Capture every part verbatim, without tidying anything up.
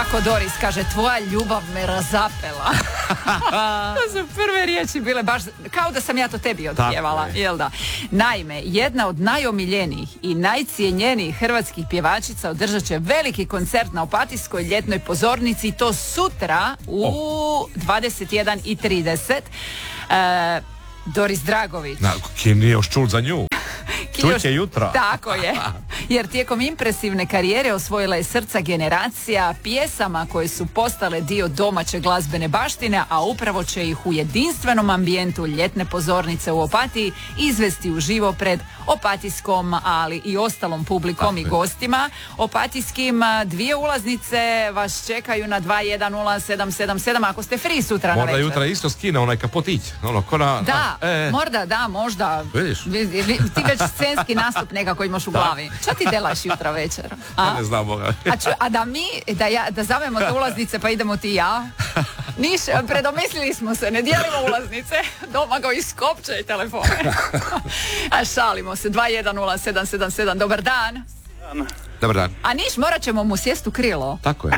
Kako Doris kaže, tvoja ljubav me razapela. To su prve riječi bile baš, kao da sam ja to tebi otpjevala, jel da? Naime, jedna od najomiljenijih i najcijenjenijih hrvatskih pjevačica održat će veliki koncert na Opatijskoj ljetnoj pozornici i to sutra u dvadeset jedan i trideset. E, Doris Dragović. Na, kim nije još čul za nju? Čuće jutro. Tako je. Jer tijekom impresivne karijere osvojila je srca generacija pjesama koje su postale dio domaće glazbene baštine, a upravo će ih u jedinstvenom ambijentu ljetne pozornice u Opatiji izvesti uživo pred opatijskom, ali i ostalom publikom tako i gostima. Opatijskim dvije ulaznice vas čekaju na dva jedan nula sedam sedam sedam ako ste free sutra na večer. Možda jutra isto skine onaj kapotić. Ono, kona, da, a, e. možda, da, možda. Vidiš? Vi, vi, ti već scenski nastup nekako imaš u glavi. Šta ti delaš jutra večer? A? Ne znam Boga. A, ču, a da mi, da, ja, da zavemo te ulaznice pa idemo ti i ja? Niš, predomislili smo se, ne dijelimo ulaznice. Doma go iskopče i telefone. A šalimo se, dva jedan nula sedam sedam sedam, dobar dan. Dobar dan. A niš, morat ćemo mu sjest u krilo. Tako je.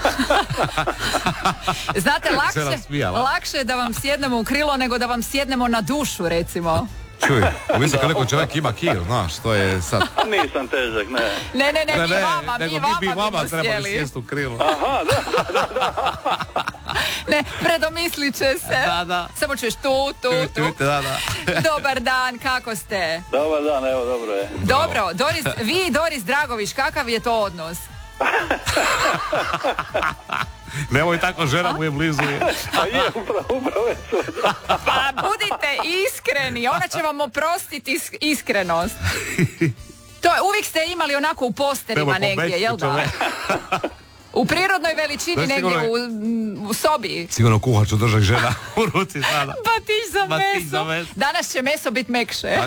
Znate, lakše, lakše je da vam sjednemo u krilo nego da vam sjednemo na dušu, recimo. Čuj, mislim koliko čovjek ima kil, znaš, to je sad. Nisam težak, ne. Ne, ne, ne, ne mi ne, vama, nego mi vama bi vama bismo trebali sjeli. sjest u krilo. Aha, da, da, da. Ne, predomislit će se. Da, da. Samo ćeš tu, tu, tu. tu. Da, da. Dobar dan, kako ste? Dobar dan, evo, dobro je. Dobro, Doris, vi i Doris Dragović, kakav je to odnos? Nemoj tako, žena mu je blizu. Je. A je, upravo, upravo je to. Pa budite iskreni, ona će vam oprostiti is- iskrenost. To je, uvijek ste imali onako u posterima negdje, jel da? U prirodnoj veličini negdje u, u sobi. Sigurno kuhaču držak žena u ruci sada. Batić za, Batić meso. za meso. Danas će meso biti mekše.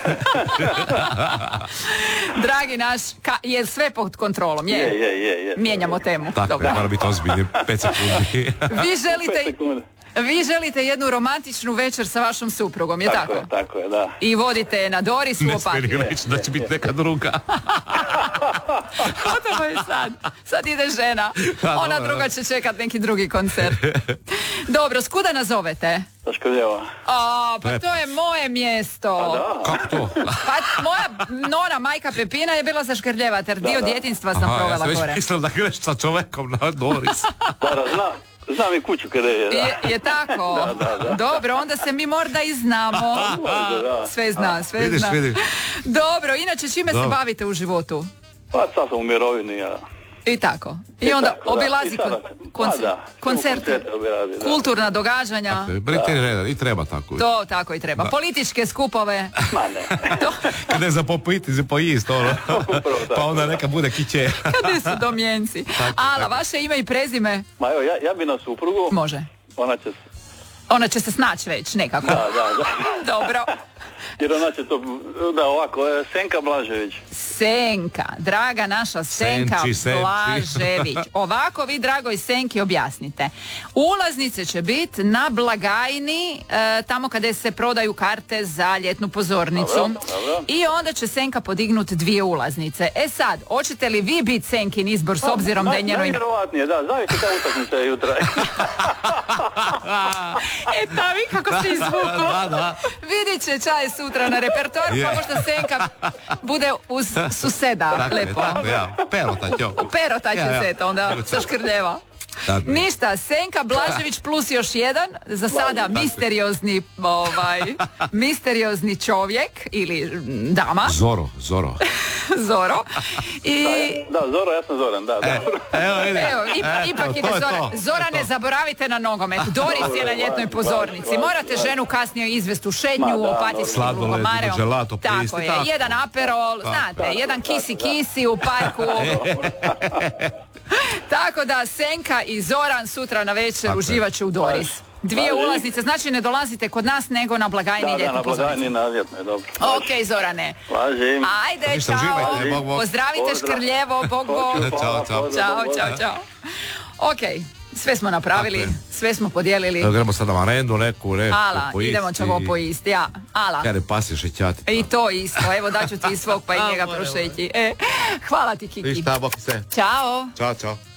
Dragi naš, ka, je sve pod kontrolom? Je, je, je, je, je. Mijenjamo temu. Tako, dobro. mora biti ozbiljni, pet sekundi. Vi želite, vi želite jednu romantičnu večer sa vašom suprugom, je tako? Tako je, tako je, da. I vodite je na Doris u Ne Opatiju. smijeli reći da će biti neka druga. Gotovo je sad. Sad ide žena. Ona druga će čekat neki drugi koncert. Dobro, skuda nazovete? Sa Škrljeva. A, pa to je moje mjesto. A da? Kako to? Pa moja nona, majka Pepina je bila sa Škrljeva, ter dio da. djetinjstva sam Aha, provela ja sam gore. već mislila da greš sa čovekom na Doris. Da, da, znam. Znam i kuću kada je, da. Je, je tako? Da, da, da. Dobro, onda se mi možda i znamo. Možda, da. Sve zna, sve Vidiš, zna. vidiš. Dobro, inače čime se Dobro. bavite u životu? Pa sad sam u mirovini, ja. I tako. I, I onda tako, da. obilazi I sada- kon- koncer- pa da, koncerte, koncerte obilazi, da. kulturna događanja. Brite reda, i treba tako. To tako i treba. Da. Političke skupove. Ma ne. To, Kada je za popiti, za pojist, ono. Upravo tako. Pa onda neka bude kiće. kada su domjenci. Ala, vaše ime i prezime? Ma evo, ja, ja bi na suprugu, Može. ona će, Ona će se snaći već nekako. da, da, da. Dobro. Jer ona će to, da ovako, je Senka Blažević. Senka, draga naša Senka Senči, senči. Blažević. Ovako vi, dragoj Senki, objasnite. Ulaznice će biti na blagajni, e, tamo kada se prodaju karte za ljetnu pozornicu. Dobro, dobro. I onda će Senka podignuti dvije ulaznice. E sad, hoćete li vi biti Senkin izbor s obzirom da je njeno ime? Najvjerovatnije, da, zavisi ta utakmica jutra. E, ta vi kako se izvuku. Da, da. Vidit će čaj sutra na repertoru, Je. pa možda Senka bude uz suseda. Tako je, Lepo. tako, ja. Perota, jo. Perota će Ja, ja. se onda Perota. sa Škrljeva. Tako je. Ništa, Senka Blažević plus još jedan, za sada misteriozni, ovaj, misteriozni čovjek ili mm, dama, Zoro, Zoro. Zoro. I Da, Zoro, ja sam Zoran, da, da. Evo, vidi. evo, ipa, Eto, ipak to ide je Zora. to. Zora, ne zaboravite na nogomet. Doris je na ljetnoj pozornici. Morate ženu kasnije izvesti u šetnju, Ma da, u opatijskim Sladoled, lugomareom. gelato Tako pojesti, je, tako. jedan aperol, znate, jedan kisi kisi u parku. Tako da Senka i Zoran sutra na večer Tako je. uživat će u Doris. Dvije Važi. ulaznice, znači ne dolazite kod nas nego na blagajni Da, da, ljetnu na pozornicu. blagajni na ljetnoj, dobro. Ok, Zorane. Važim. Ajde, Ništa, čao. uživajte, bog, bog. Pozdravite Pozdrav. Škrljevo, bog, bog. Hoću, Ćao, hvala, čao. pozdrav, Ćao, pozdrav. čao, čao. Ok, sve smo napravili, Tako je. sve smo podijelili. Evo, gremo sad na marendu neku, neku Ala, pojisti. idemo ćemo pojisti, ja. Ala. Kare pasi šećati. I to isto, evo daću ti svog pa i njega prošeći. E, hvala ti, Kiki. Viš šta, bok se. Ćao. Ćao, čao.